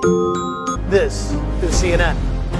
This is CNN.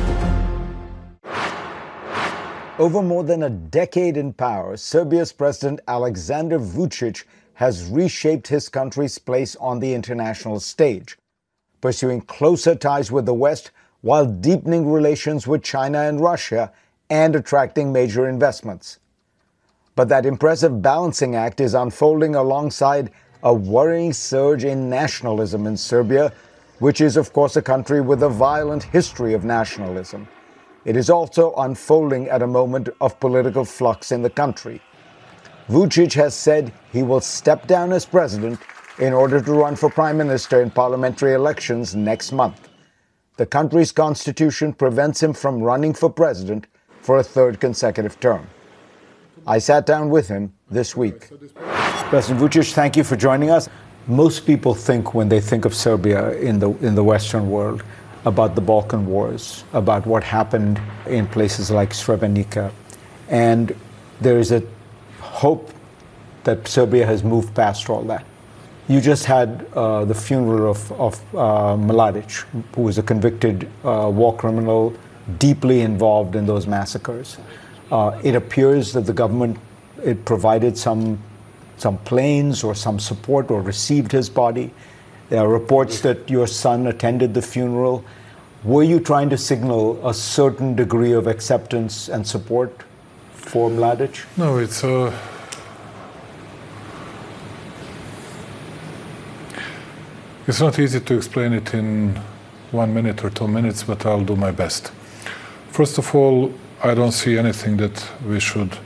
Over more than a decade in power, Serbia's President Aleksandar Vučić has reshaped his country's place on the international stage, pursuing closer ties with the West while deepening relations with China and Russia and attracting major investments. But that impressive balancing act is unfolding alongside a worrying surge in nationalism in Serbia, which is, of course, a country with a violent history of nationalism. It is also unfolding at a moment of political flux in the country. Vučić has said he will step down as president in order to run for prime minister in parliamentary elections next month. The country's constitution prevents him from running for president for a third consecutive term. I sat down with him this week. President Vučić, thank you for joining us. Most people think, when they think of Serbia in the Western world, about the Balkan Wars, about what happened in places like Srebrenica. And there is a hope that Serbia has moved past all that. You just had the funeral of Mladic, who was a convicted war criminal, deeply involved in those massacres. It appears that the government provided some planes or some support or received his body. There are reports that your son attended the funeral. Were you trying to signal a certain degree of acceptance and support for Mladic? No, it's not easy to explain it in 1 minute or 2 minutes, but I'll do my best. First of all, I don't see anything that we should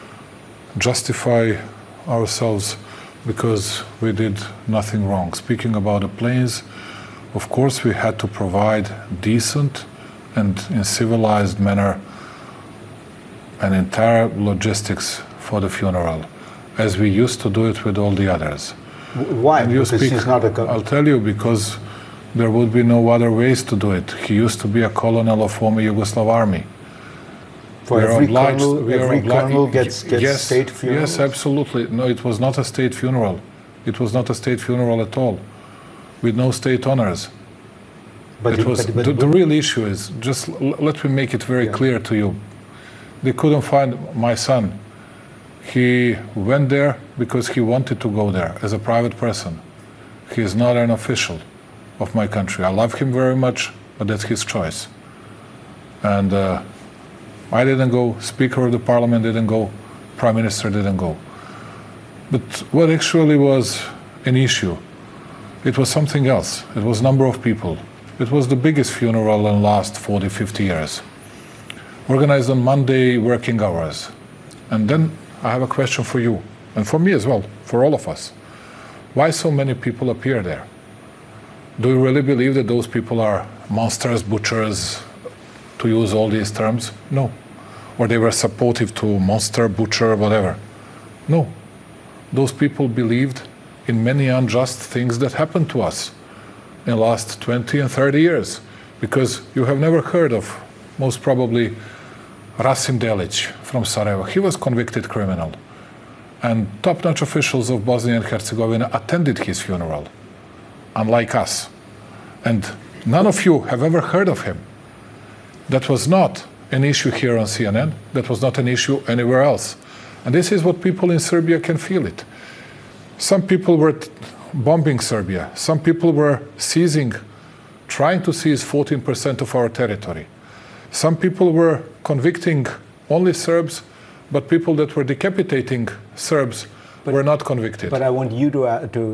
justify ourselves because we did nothing wrong. Speaking about the planes, of course we had to provide decent and in civilized manner an entire logistics for the funeral, as we used to do it with all the others. Why? Because he's not a I'll tell you, because there would be no other ways to do it. He used to be a colonel of former Yugoslav army. For every colonel gets state funeral? Yes, absolutely. No, it was not a state funeral. It was not a state funeral at all, with no state honors. But the real issue is, just let me make it very clear to you. They couldn't find my son. He went there because he wanted to go there as a private person. He is not an official of my country. I love him very much, but that's his choice. And I didn't go, Speaker of the Parliament didn't go, Prime Minister didn't go. But what actually was an issue, it was something else. It was number of people. It was the biggest funeral in the last 40, 50 years. Organized on Monday working hours. And then I have a question for you, and for me as well, for all of us. Why so many people appear there? Do you really believe that those people are monsters, butchers, to use all these terms? No. Or they were supportive to monster, butcher, whatever. No. Those people believed in many unjust things that happened to us in the last 20 and 30 years. Because you have never heard of, most probably, Rasim Delic from Sarajevo. He was convicted criminal. And top-notch officials of Bosnia and Herzegovina attended his funeral, unlike us. And none of you have ever heard of him. That was not an issue here on CNN. That was not an issue anywhere else. And this is what people in Serbia can feel it. Some people were bombing Serbia. Some people were trying to seize 14% of our territory. Some people were convicting only Serbs, but people that were decapitating Serbs were not convicted. But I want you to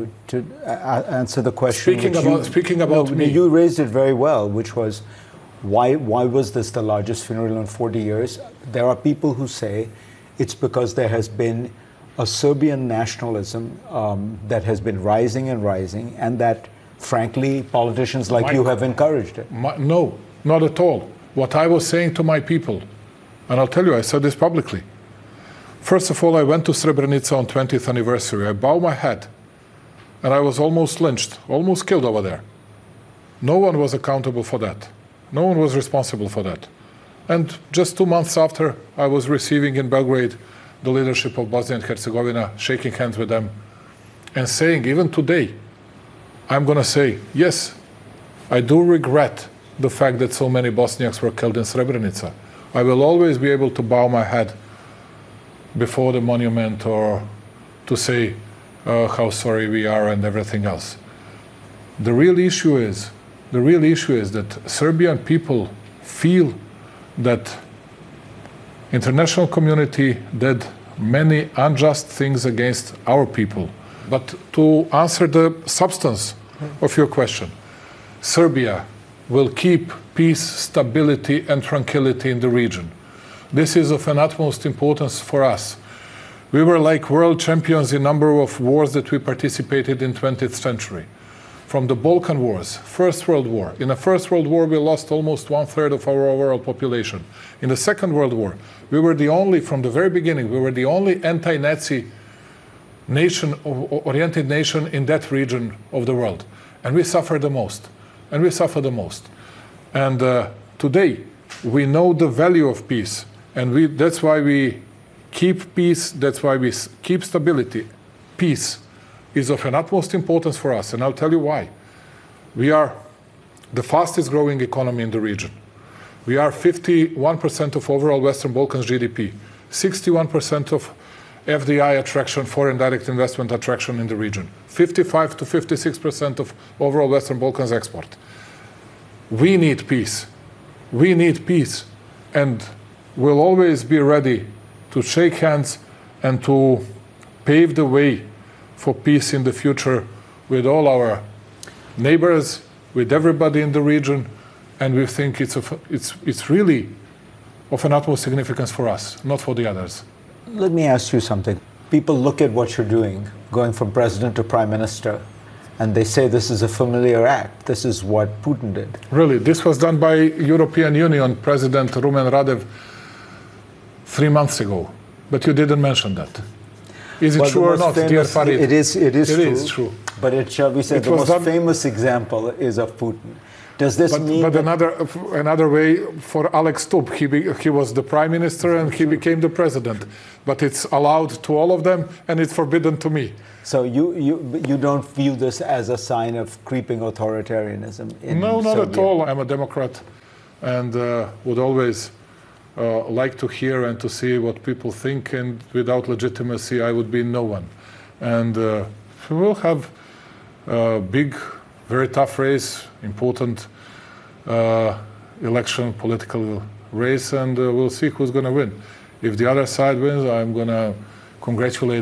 answer the question. Speaking about me. You raised it very well, which was, why was this the largest funeral in 40 years? There are people who say it's because there has been a Serbian nationalism that has been rising and rising, and that, frankly, politicians like you have encouraged it. No, not at all. What I was saying to my people, and I'll tell you, I said this publicly. First of all, I went to Srebrenica on 20th anniversary. I bowed my head, and I was almost lynched, almost killed over there. No one was accountable for that. No one was responsible for that. And just 2 months after, I was receiving in Belgrade the leadership of Bosnia and Herzegovina, shaking hands with them, and saying, even today, I'm going to say, yes, I do regret the fact that so many Bosniaks were killed in Srebrenica. I will always be able to bow my head before the monument or to say how sorry we are and everything else. The real issue is that Serbian people feel that international community did many unjust things against our people. But to answer the substance of your question, Serbia will keep peace, stability and tranquility in the region. This is of an utmost importance for us. We were like world champions in number of wars that we participated in 20th century. From the Balkan Wars, First World War. In the First World War, we lost almost 1/3 of our overall population. In the Second World War, we were the only, from the very beginning, we were the only anti-Nazi oriented nation in that region of the world. And we suffered the most. And today, we know the value of peace. And that's why we keep peace, that's why we keep stability. Peace is of an utmost importance for us, and I'll tell you why. We are the fastest growing economy in the region. We are 51% of overall Western Balkans GDP, 61% of FDI attraction, foreign direct investment attraction in the region, 55 to 56% of overall Western Balkans export. We need peace. We need peace, and we'll always be ready to shake hands and to pave the way for peace in the future with all our neighbors, with everybody in the region, and we think it's really of an utmost significance for us, not for the others. Let me ask you something. People look at what you're doing, going from president to prime minister, and they say this is a familiar act. This is what Putin did. Really, this was done by European Union President Rumen Radev 3 months ago, but you didn't mention that. Is it true or not, dear Farid? It is true. But it shall be said, the most famous example is of Putin. Does this mean? But another way for Alex Stubb, he was the prime minister and he became the president. But it's allowed to all of them and it's forbidden to me. So you don't view this as a sign of creeping authoritarianism in No, not Serbia. at all. I'm a Democrat and would always like to hear and to see what people think, and without legitimacy I would be no one. And we'll have a big, very tough race, important election, political race, and we'll see who's going to win. If the other side wins, I'm going to congratulate